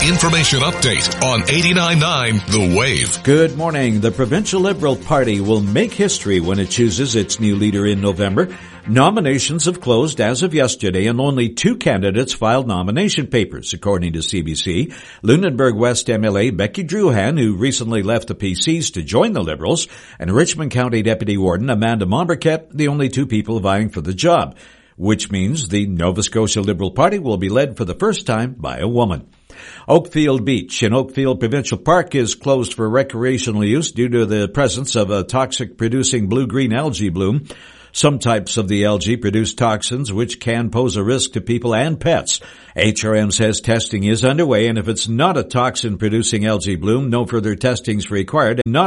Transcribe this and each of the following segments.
information update on 89.9 The Wave. Good morning. The Provincial Liberal Party will make history when it chooses its new leader in November. Nominations have closed as of yesterday, and only 2 candidates filed nomination papers, according to CBC. Lunenburg West MLA Becky Druhan, who recently left the PCs to join the Liberals, and Richmond County Deputy Warden Amanda Momberket, the only 2 people vying for the job, which means the Nova Scotia Liberal Party will be led for the first time by a woman. Oakfield Beach in Oakfield Provincial Park is closed for recreational use due to the presence of a toxic-producing blue-green algae bloom. Some types of the algae produce toxins which can pose a risk to people and pets. HRM says testing is underway, and if it's not a toxin-producing algae bloom, no further testing is required. And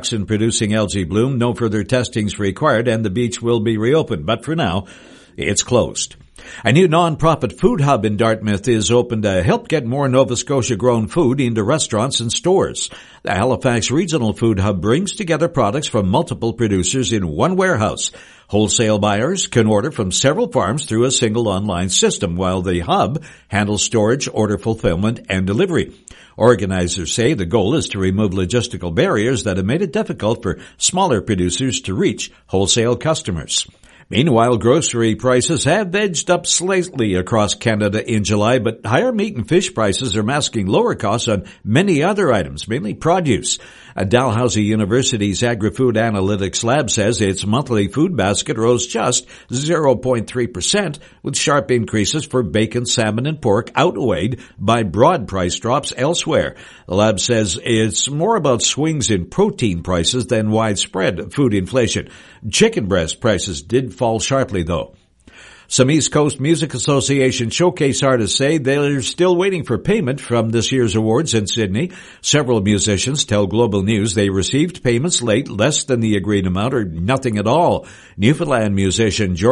the beach will be reopened. But for now, it's closed. A new non-profit food hub in Dartmouth is open to help get more Nova Scotia-grown food into restaurants and stores. The Halifax Regional Food Hub brings together products from multiple producers in one warehouse. Wholesale buyers can order from several farms through a single online system, while the hub handles storage, order fulfillment, and delivery. Organizers say the goal is to remove logistical barriers that have made it difficult for smaller producers to reach wholesale customers. Meanwhile, grocery prices have edged up slightly across Canada in July, but higher meat and fish prices are masking lower costs on many other items, mainly produce. Dalhousie University's Agri-Food Analytics Lab says its monthly food basket rose just 0.3%, with sharp increases for bacon, salmon, and pork outweighed by broad price drops elsewhere. The lab says it's more about swings in protein prices than widespread food inflation. Chicken breast prices did fall sharply, though. Some East Coast Music Association showcase artists say they're still waiting for payment from this year's awards in Sydney. Several musicians tell Global News they received payments late, less than the agreed amount, or nothing at all. Newfoundland musician George